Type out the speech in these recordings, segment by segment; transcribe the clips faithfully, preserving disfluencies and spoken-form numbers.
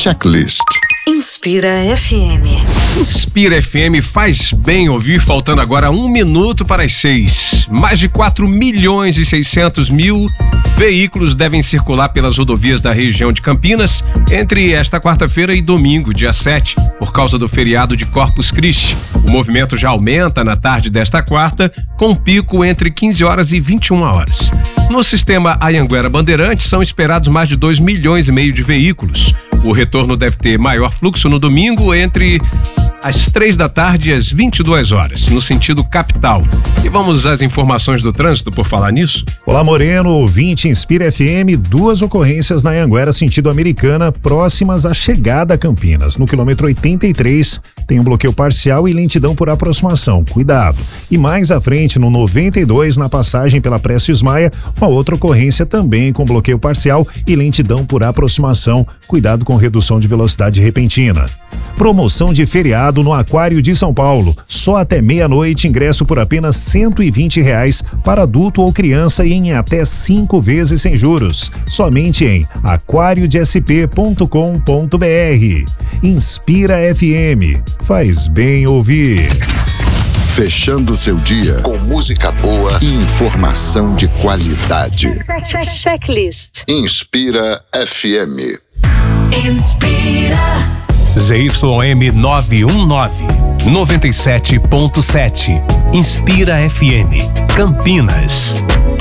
Checklist. Inspira F M. Inspira F M faz bem ouvir, faltando agora um minuto para as seis. Mais de quatro milhões e seiscentos mil veículos devem circular pelas rodovias da região de Campinas entre esta quarta-feira e domingo, dia sete, por causa do feriado de Corpus Christi. O movimento já aumenta na tarde desta quarta, com pico entre quinze horas e vinte e uma horas. No sistema Anhanguera Bandeirantes são esperados mais de dois milhões e meio de veículos. O retorno deve ter maior fluxo no domingo entre às três da tarde e às vinte e duas horas, no sentido capital. E vamos às informações do trânsito por falar nisso? Olá, Moreno, ouvinte Inspira F M, duas ocorrências na Anhanguera, sentido Americana, próximas à chegada a Campinas. No quilômetro oitenta e três, tem um bloqueio parcial e lentidão por aproximação. Cuidado. E mais à frente, no noventa e dois, na passagem pela Prestes Maia, uma outra ocorrência também com bloqueio parcial e lentidão por aproximação. Cuidado com redução de velocidade repentina. Promoção de feriado no Aquário de São Paulo. Só até meia-noite, ingresso por apenas cento e vinte reais para adulto ou criança e em até cinco vezes sem juros. Somente em aquário de s p ponto com ponto b r. Inspira F M. Faz bem ouvir. Fechando seu dia com música boa e informação de qualidade. Checklist. Inspira F M. Inspira. Z Y M nove um nove, noventa e sete ponto sete. Inspira F M, Campinas.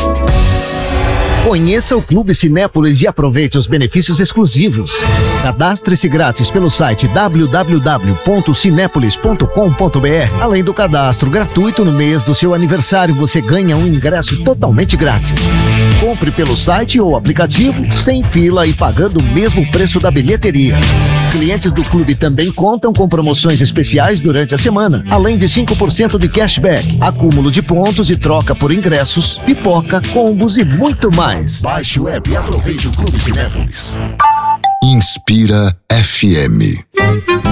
Conheça o Clube Cinépolis e aproveite os benefícios exclusivos. Cadastre-se grátis pelo site w w w ponto cinépolis ponto com ponto b r. Além do cadastro gratuito, no mês do seu aniversário você ganha um ingresso totalmente grátis. Compre pelo site ou aplicativo, sem fila e pagando o mesmo preço da bilheteria. Clientes do clube também contam com promoções especiais durante a semana, além de cinco por cento de cashback, acúmulo de pontos e troca por ingressos, pipoca, combos e muito mais. Baixe o app e aproveite o Clube Cinépolis. Inspira F M.